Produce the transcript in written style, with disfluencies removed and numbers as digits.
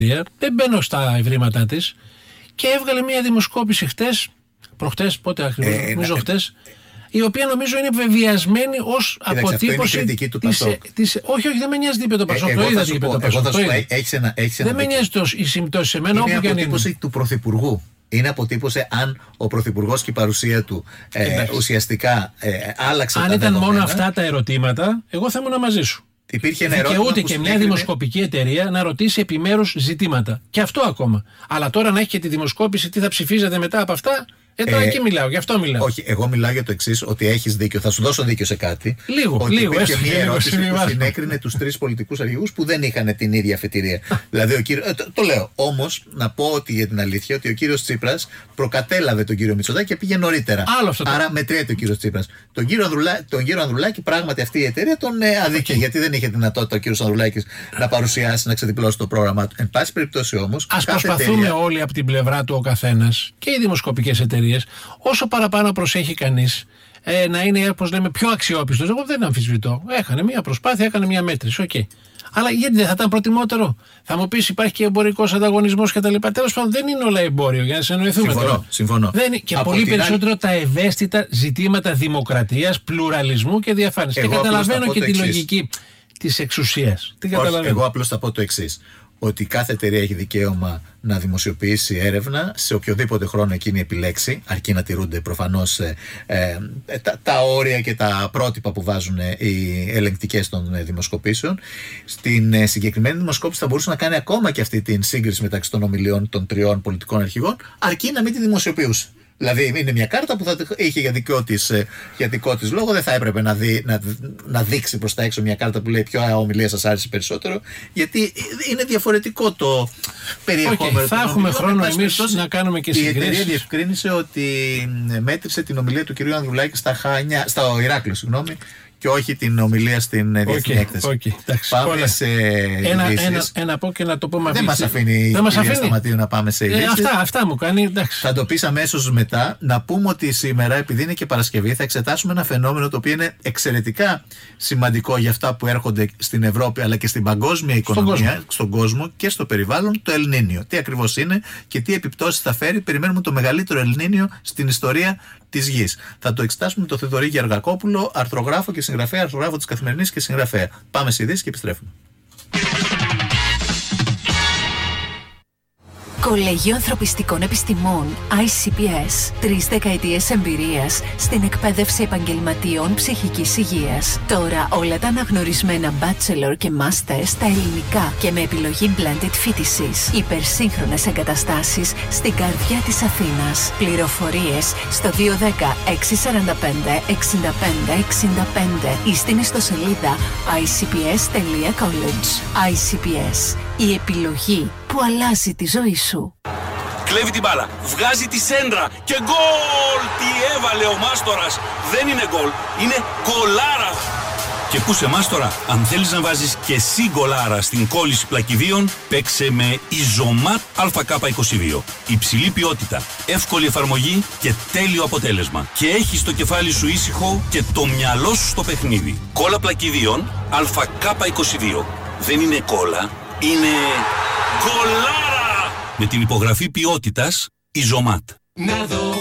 δεν μπαίνω στα ευρήματά της, και έβγαλε μια δημοσκόπηση προχτές, πότε ακριβώς, νομίζω χτες, η οποία νομίζω είναι βεβαιασμένη ως αποτύπωση της. Όχι, δεν με νοιάζει τι είπε το Πασόκ. Το είδα τι είπε το Πασόκ. Δεν με νοιάζει η συμπτώση σε μένα, όπου και αν είναι. Είναι αποτύπωση του Πρωθυπουργού. Είναι αποτύπωση αν ο Πρωθυπουργός και η παρουσία του ουσιαστικά άλλαξε τα δεδομένα. Αν ήταν μόνο αυτά τα ερωτήματα, εγώ θα ήμουν μαζί σου. Δικαιούται και μια δημοσκοπική εταιρεία να ρωτήσει επιμέρους ζητήματα. Και αυτό ακόμα. Αλλά τώρα να έχει και τη δημοσκόπηση, τι θα ψηφίζετε μετά από αυτά. Τώρα εκεί μιλάω, γι' αυτό μιλάω. Όχι, εγώ μιλάω για το εξής, ότι έχεις δίκιο. Θα σου δώσω δίκιο σε κάτι. Λίγο. Υπήρχε μια ερώτηση που συνέκρινε τους 3 πολιτικούς αρχηγούς που δεν είχαν την ίδια αφετηρία. Δηλαδή, το λέω. Όμως, να πω ότι για την αλήθεια, ότι ο κύριος Τσίπρας προκατέλαβε τον κύριο Μητσοτάκη και πήγε νωρίτερα. Άρα μετριέται ο κύριος Τσίπρας. Τον κύριο Ανδρουλάκη, πράγματι αυτή η εταιρεία τον αδίκησε. Γιατί δεν είχε δυνατότητα ο κύριος Ανδρουλάκης να παρουσιάσει, να ξεδιπλώσει το πρόγραμμα του. Εν πάση περιπτώσει όμως. Ας προσπαθούμε όλοι από την πλευρά του ο καθένας και οι δημοσκοπικές εταιρείες. Όσο παραπάνω προσέχει κανείς να είναι, όπως λέμε, πιο αξιόπιστος, εγώ δεν αμφισβητώ. Έκανε μια προσπάθεια, έκανε μια μέτρηση, οκ. Αλλά γιατί δεν θα ήταν προτιμότερο? Θα μου πεις, υπάρχει και εμπορικός ανταγωνισμός κτλ. Τέλος πάντων, δεν είναι όλα εμπόριο, για να συνεννοηθούμε. Συμφωνώ. Και από πολύ περισσότερο τα ευαίσθητα ζητήματα δημοκρατίας, πλουραλισμού και διαφάνειας. Και καταλαβαίνω και τη λογική της εξουσίας. Εγώ απλώς θα πω το εξής. Ότι κάθε εταιρεία έχει δικαίωμα να δημοσιοποιήσει έρευνα σε οποιοδήποτε χρόνο εκείνη επιλέξει, αρκεί να τηρούνται προφανώς τα όρια και τα πρότυπα που βάζουν οι ελεγκτικές των δημοσκοπήσεων. Στην συγκεκριμένη δημοσκόπηση θα μπορούσε να κάνει ακόμα και αυτή την σύγκριση μεταξύ των ομιλιών των 3 πολιτικών αρχηγών, αρκεί να μην τη δημοσιοποιούσε. Δηλαδή είναι μια κάρτα που θα είχε για δικό της λόγο, δεν θα έπρεπε να δείξει προς τα έξω μια κάρτα που λέει ποια ομιλία σας άρεσε περισσότερο, γιατί είναι διαφορετικό το περιεχόμενο. Θα έχουμε χρόνο εμείς να κάνουμε και συγκρίσεις. Η εταιρεία διευκρίνησε ότι μέτρησε την ομιλία του κυρίου Ανδρουλάκη στο Ηράκλειο, και όχι την ομιλία στην Διεθνή Έκθεση. Πάμε σε ειδήσεις. Ένα πω και να το πω μαζί. Δεν μας αφήνει η κυρία Σταματίου να πάμε σε ειδήσεις. Αυτά μου κάνει, εντάξει. Θα το πεις αμέσως μετά. Να πούμε ότι σήμερα, επειδή είναι και Παρασκευή, θα εξετάσουμε ένα φαινόμενο το οποίο είναι εξαιρετικά σημαντικό για αυτά που έρχονται στην Ευρώπη αλλά και στην παγκόσμια οικονομία, στον κόσμο και στο περιβάλλον, το Ελνίνιο. Τι ακριβώς είναι και τι επιπτώσεις θα φέρει. Περιμένουμε το μεγαλύτερο Ελνίνιο στην ιστορία της γης. Θα το εξετάσουμε με τον Θεδωρή Γεωργακόπουλο, αρθρογράφο και συγγραφέα, αρθρογράφο της Καθημερινής και συγγραφέα. Πάμε σε ειδήσεις και επιστρέφουμε. Κολέγιο Ανθρωπιστικών Επιστημών ICPS. 3 δεκαετίες εμπειρίας στην εκπαίδευση επαγγελματιών ψυχικής υγείας. Τώρα όλα τα αναγνωρισμένα bachelor και master στα ελληνικά και με επιλογή blended φοιτησης. Υπερσύγχρονες εγκαταστάσεις στην καρδιά της Αθήνας. Πληροφορίες στο 210 645 65 65 ή στην ιστοσελίδα icps.college. ICPS. Η επιλογή που αλλάζει τη ζωή σου. Κλέβει την μπάλα, βγάζει τη σέντρα και γκολ! Τι έβαλε ο Μάστορας! Δεν είναι γκολ, είναι γκολάρα! Και πού σε Μάστορα, αν θέλεις να βάζεις και εσύ γκολάρα στην κόλληση πλακιδίων, παίξε με Ιζωμάτ ΑΚ22. Υψηλή ποιότητα, εύκολη εφαρμογή και τέλειο αποτέλεσμα. Και έχεις το κεφάλι σου ήσυχο και το μυαλό σου στο παιχνίδι. Κόλλα πλακιδίων ΑΚ22. Δεν είναι κόλλα, είναι γκολάρα! Με την υπογραφή ποιότητας Ιζωμάτ.